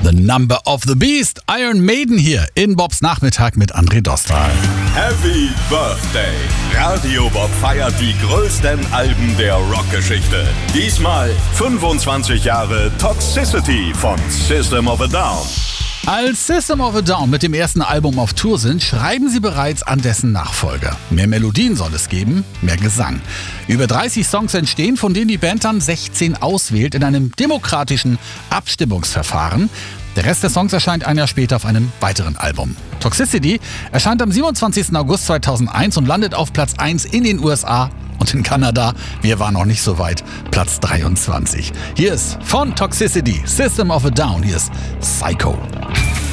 The Number of the Beast, Iron Maiden hier in Bobs Nachmittag mit André Dostal. Happy Birthday! Radio Bob feiert die größten Alben der Rockgeschichte. Diesmal 25 Jahre Toxicity von System of a Down. Als System of a Down mit dem ersten Album auf Tour sind, schreiben sie bereits an dessen Nachfolger. Mehr Melodien soll es geben, mehr Gesang. Über 30 Songs entstehen, von denen die Band dann 16 auswählt in einem demokratischen Abstimmungsverfahren. Der Rest der Songs erscheint ein Jahr später auf einem weiteren Album. Toxicity erscheint am 27. August 2001 und landet auf Platz 1 in den USA und in Kanada, wir waren noch nicht so weit, Platz 23. Hier ist von Toxicity, System of a Down, hier ist Psycho.